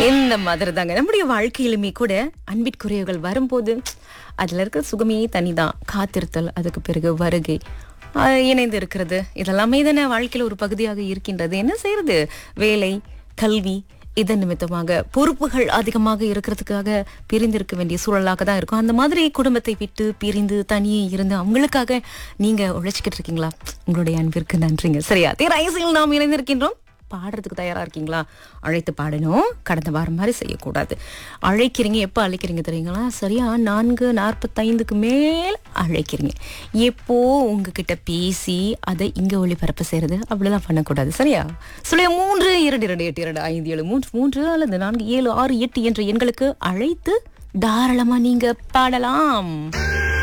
இந்த மாதிரி தாங்க நம்முடைய வாழ்க்கையிலுமே கூட அன்பிற்குரியவர்கள் வரும்போது அதுல இருக்கிற சுகமே தனிதான். காத்திருத்தல், அதுக்கு பிறகு வருகை, இணைந்து இருக்கிறது, இதெல்லாமே தானே வாழ்க்கையில ஒரு பகுதியாக இருக்கின்றது. என்ன செய்யறது, வேலை, கல்வி, இதன் நிமித்தமாக பொறுப்புகள் அதிகமாக இருக்கிறதுக்காக பிரிந்திருக்க வேண்டிய சூழலாக தான் இருக்கும். அந்த மாதிரி குடும்பத்தை விட்டு பிரிந்து தனியே இருந்து அவங்களுக்காக நீங்க உழைச்சிக்கிட்டு இருக்கீங்களா? உங்களுடைய அன்பிற்கு நன்றிங்க. சரியா, தேராயசியில் நாம் இணைந்திருக்கின்றோம். பாடுறதுக்கு தயாரா இருக்கீங்களா? அழைத்து பாடணும். கடந்த வாரம் மாதிரி செய்யக்கூடாது. அழைக்கிறீங்க, எப்போ அழைக்கிறீங்க தெரியுங்களா? சரியா 4:45 மேல் அழைக்கிறீங்க. எப்போ உங்ககிட்ட பேசி அதை இங்க ஒளிபரப்பு செய்யறது அப்படிலாம் பண்ணக்கூடாது. சரியா? 0322282573 அல்லது 4768 என்ற எண்களுக்கு அழைத்து தாராளமா நீங்க பாடலாம்.